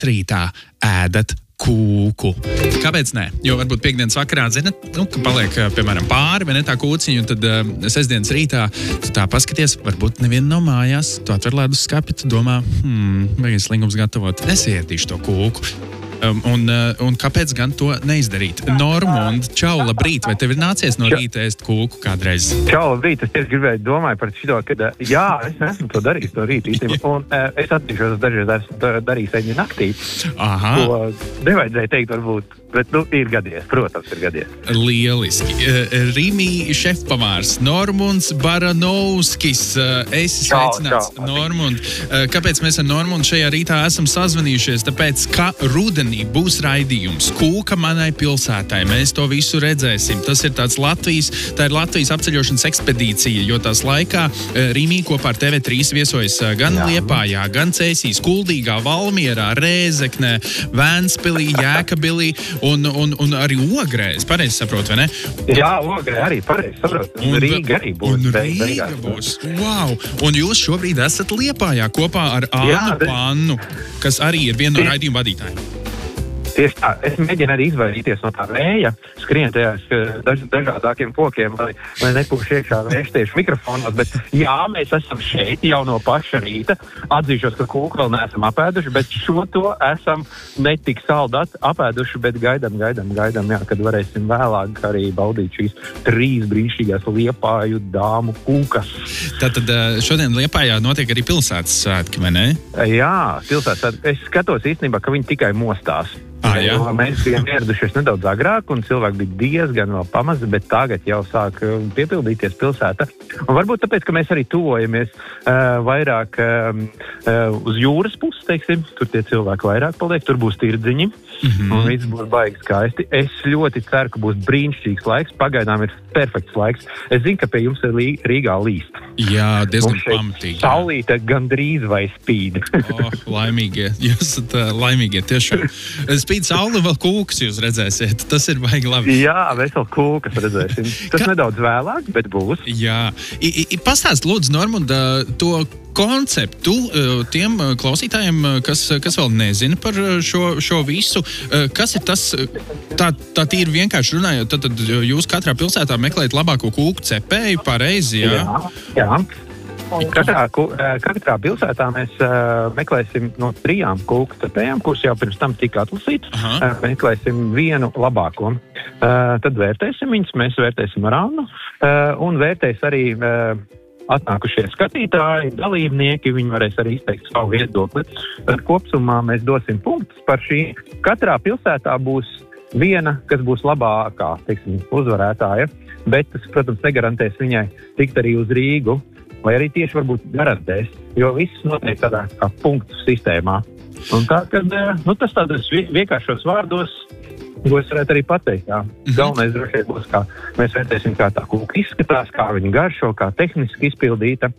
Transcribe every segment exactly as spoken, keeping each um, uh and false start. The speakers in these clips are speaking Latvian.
rītā ēdat kūku. Kāpēc nē? Jo varbūt piekdienas vakarā, zinat, nu, ka paliek, piemēram, pāri, vai ne tā kūciņa, un tad uh, sestdienas rītā tu tā paskaties, varbūt neviena nav mājās, tu atver ledus skapi, tu domā, hmm, vajag slingums gatavot, es ietīšu to kūku. Um, un, uh, un kāpēc gan to neizdarīt? Normund, čau, labrīt, vai tev ir nācies no rīta ēst kūku kādreiz? Čau, labrīt, es tieši gribēju domāju par šito, kad, jā, es esmu to darījis no rīta īstenībā, un uh, es atzīšos, dažreiz esmu darījis eņi naktī. Aha. Ko nevajadzēja teikt varbūt, bet, nu, ir gadies, protams, ir gadies. Lieliski. Uh, Rimi šefpamārs, Normunds Baranovskis, uh, esi sveicināts, Normund. Uh, kāpēc mēs ar Normundu šajā rītā esam sazvanījušies? Tāpēc, ka rudenī būs raidījums Kūka manai pilsētai. Mēs to visu redzēsim. Tas ir tāds Latvijas, tā ir Latvijas apceļošanas ekspedīcija, jo tās laikā Rīmī kopā ar T V trīs viesojas gan Jā. Liepājā, gan Cēsīs, Kuldīgā, Valmierā, Rēzeknē, Vēnspilī, Jēkabilī un, un, un arī Ogrē. Es pareizi saprotu, vai ne? Jā, Ogrē arī pareizi saprotu. Un Rīga arī būs. Un Rīga būs. Wow! Un jūs šobrīd esat Liepājā kopā ar Ānu Pannu, kas arī ir viena no raidījuma vadītājiem. Tieši tā, es mēģinu arī izvairīties no tā vēja, skrien tajās daž, dažādākiem pokiem, lai, lai nepūš iekšā vējš tieši mikrofonos, bet jā, mēs esam šeit jau no paša rīta. Atzīšos, ka kūku vēl neesam apēduši, bet šo to esam netik saldat apēduši, bet gaidam, gaidam, gaidam, jā, kad varēsim vēlāk arī baudīt šīs trīs brīnišķīgās Liepāju dāmu kūkas. Tātad šodien Liepājā notiek arī pilsētas svētki, vai ne? Jā, pilsētas svētki. Es skatos īstenībā, ka viņi tikai mostās. Ah, jā. Mēs bijām ieradušies nedaudz agrāk, un cilvēki bija diezgan vēl pamazi, bet tagad jau sāk piepildīties pilsēta. Un varbūt tāpēc, ka mēs arī tuvojamies uh, vairāk uh, uh, uz jūras puses, teiksim, tur tie cilvēki vairāk paliek, tur būs tirdziņi, mm-hmm. un viss būs baigi skaisti. Es ļoti ceru, ka būs brīnišķīgs laiks, pagaidām ir perfekts laiks. Es zinu, ka pie jums ir Rīgā līst. Jā, diezgan pamatīgi. Saulīte gandrīz vai spīd. oh, laimīgie, jūs esat uh, laimīgie, tiešām. Spīd saule, vēl kūkas jūs redzēsiet. Tas ir baigi labi. Jā, mēs vēl kūkas redzēsim. Tas Ka... nedaudz vēlāk, bet būs. Jā. I, I, pastāst, lūdzu, Normunda, to konceptu tiem klausītājiem, kas, kas vēl nezina par šo, šo visu. Kas ir tas, tā, tā tīri vienkārši runājot, tad, tad jūs katrā pilsētā meklējat labāko kūku cepēju, pareizi, jā? Jā, jā. Katrā, katrā pilsētā mēs uh, meklēsim no trijām kūku cepējām, kuras jau pirms tam tika atlasītas. Uh, meklēsim vienu labāko. Uh, tad vērtēsim viņus, mēs vērtēsim ar Annu uh, un vērtēs arī uh, atnākušie skatītāji, dalībnieki, viņi varēs arī izteikt savu viedokli. Tad kopsumā mēs dosim punktus par šī. Katrā pilsētā būs viena, kas būs labākā, teiksim, uzvarētāja, bet tas, protams, negarantēs viņai tikt arī uz Rīgu. Vai arī tieši varbūt garantēs, jo viss notiek tādā kā punktu sistēmā. Un tā, kad, nu, tas tādos vienkāršos vārdos, ko es varētu arī pateikt, jā. Mm-hmm. Galvenais droši būs, kā mēs vērtēsim, kā tā kūka izskatās, kā viņa garšo, kā tehniski izpildīta.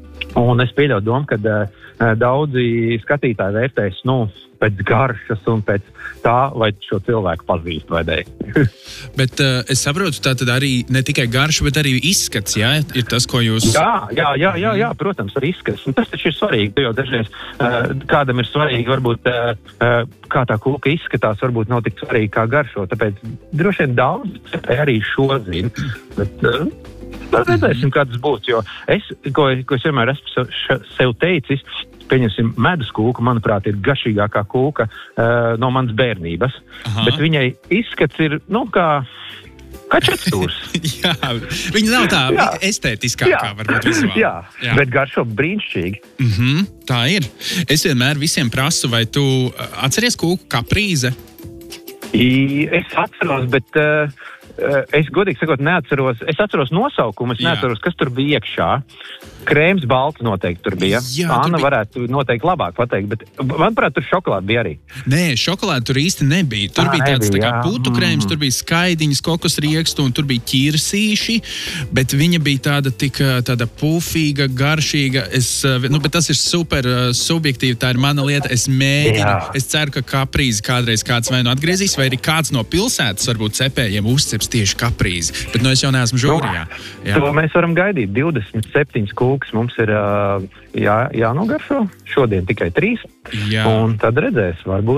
Un es pieļauju domu, ka uh, daudzi skatītāji vērtēs, nu, pēc garšas un pēc tā, vai šo cilvēku pazīst vai nē. Bet uh, es saprotu, tā tad arī ne tikai garša, bet arī izskats, jā, ir tas, ko jūs... Jā, jā, jā, jā, jā protams, arī izskats. Un tas taču ir svarīgi, jo dažreiz uh, kādam ir svarīgi, varbūt, uh, uh, kā tā kūka izskatās, varbūt nav tik svarīgi, kā garšo. Tāpēc droši vien daudz arī šo zinu. Bet, uh, tad redzēsim, kā tas būs, jo es, ko, ko es vienmēr esmu sev teicis, pieņemsim, medus kūka, manuprāt, ir garšīgākā kūka uh, no manas bērnības. Aha. Bet viņai izskats ir, nu, kā, kā četstūrs. Jā, viņa nav tā jā. estētiskākā, jā. varbūt vizuāli. Jā. jā, bet garšo brīnišķīgi. Mhm, tā ir. Es vienmēr visiem prasu, vai tu atceries kūku kaprīze? I, es atceros, bet... Uh, Es godīgi sakot neatceros, es atceros nosaukumu, es neatceros, kas tur bija iekšā. Krēms balts noteikti tur bija. Jā, Anna tur bija... varētu noteikti labāk pateikt, bet manuprāt, tur šokolāde bija arī. Nē, šokolāde tur īsti nebija. Tur tā, bija tāds nebija, tā kā putu krēms, mm. tur bija skaidiņas, kokos riekstu un tur bija ķirsīši, bet viņa bija tāda tik tāda pufīga, garšīga. Es, nu, bet tas ir super subjektīvi, tā ir mana lieta. Es mēģinu, jā. es ceru, ka kaprīzi kādreiz kāds vai nu atgriezīs, vai arī kāds no pilsētas varbūt cepējiem uzceps tieši kaprīzi. Bet nu es jau neesmu žūrijā. To mēs varam gaidīt. divdesmit septiņas kūkas cūkas mums ir jā, jānogaršo. Šodien tikai trīs. Jā. Un tad redzēs, varbūt